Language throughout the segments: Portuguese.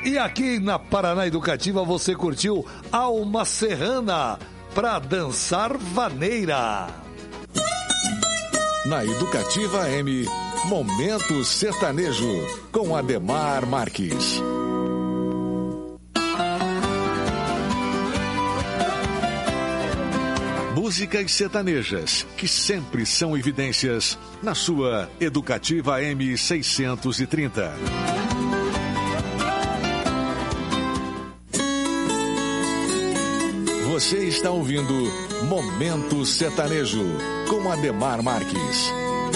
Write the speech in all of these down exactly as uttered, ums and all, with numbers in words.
E aqui na Paraná Educativa você curtiu Alma Serrana pra dançar vaneira. Na Educativa M, Momento Sertanejo, com Ademar Marques. Músicas sertanejas, que sempre são evidências, na sua Educativa M seiscentos e trinta. Você está ouvindo Momento Sertanejo, com Ademar Marques.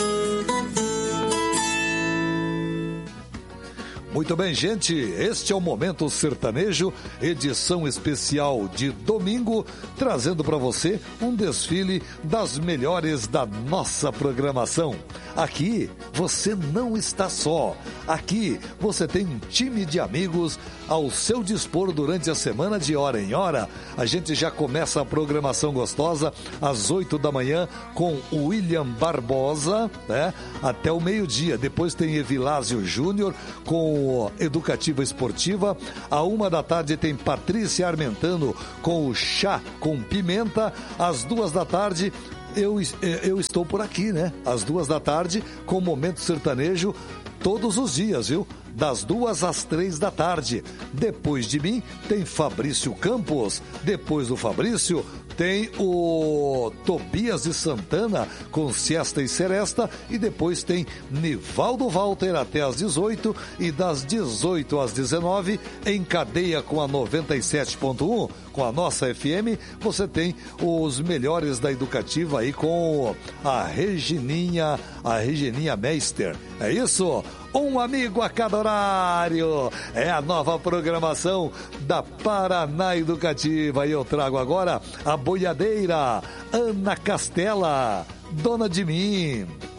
Muito bem, gente, este é o Momento Sertanejo, edição especial de domingo, trazendo para você um desfile das melhores da nossa programação. Aqui você não está só, aqui você tem um time de amigos ao seu dispor durante a semana, de hora em hora. A gente já começa a programação gostosa às oito da manhã com o William Barbosa, né? Até o meio-dia. Depois tem Evilásio Júnior com Educativa Esportiva. À uma da tarde tem Patrícia Armentano com o Chá com Pimenta. Às duas da tarde eu, eu estou por aqui, né? Às duas da tarde com o Momento Sertanejo todos os dias, viu? Das duas às três da tarde. Depois de mim tem Fabrício Campos. Depois do Fabrício tem o Tobias de Santana com Siesta e Seresta. E depois tem Nivaldo Walter até às dezoito. E das dezoito às dezenove, em cadeia com a noventa e sete ponto um, com a nossa F M, você tem os melhores da Educativa aí com a Regininha, a Regininha Meister. É isso? Um amigo a cada horário. É a nova programação da Paraná Educativa. E eu trago agora a boiadeira Ana Castela, Dona de Mim.